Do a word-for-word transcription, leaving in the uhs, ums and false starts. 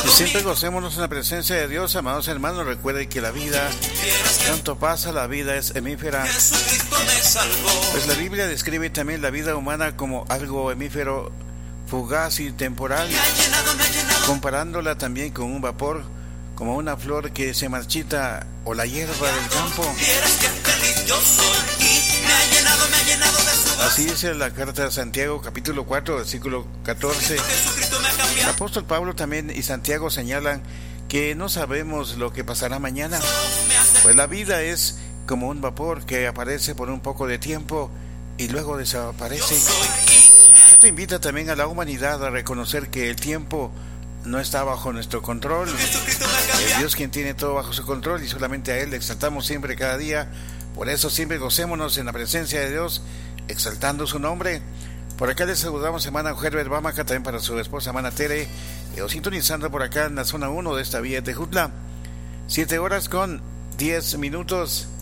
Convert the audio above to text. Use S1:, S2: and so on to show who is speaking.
S1: Siempre gocémonos en la presencia de Dios, amados hermanos. Recuerden que la vida, tanto pasa, la vida es efímera. Pues la Biblia describe también la vida humana como algo efímero, fugaz y temporal, comparándola también con un vapor, como una flor que se marchita o la hierba del campo. Así dice la carta de Santiago, capítulo cuatro, versículo catorce. El apóstol Pablo también y Santiago señalan que no sabemos lo que pasará mañana, pues la vida es como un vapor que aparece por un poco de tiempo y luego desaparece. Esto invita también a la humanidad a reconocer que el tiempo no está bajo nuestro control. Es Dios quien tiene todo bajo su control y solamente a Él le exaltamos siempre, cada día. Por eso siempre gocémonos en la presencia de Dios, exaltando su nombre. Por acá les saludamos, hermana Herbert Bamaca, también para su esposa, hermana Tere, y os sintonizando por acá en la zona uno de esta vía de Tejutla. Siete horas con diez minutos.